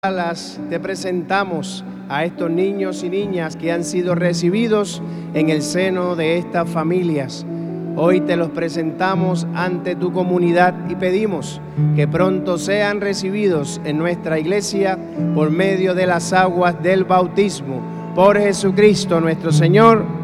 Te presentamos a estos niños y niñas que han sido recibidos en el seno de estas familias. Hoy te los presentamos ante tu comunidad y pedimos que pronto sean recibidos en nuestra iglesia por medio de las aguas del bautismo. Por Jesucristo nuestro Señor.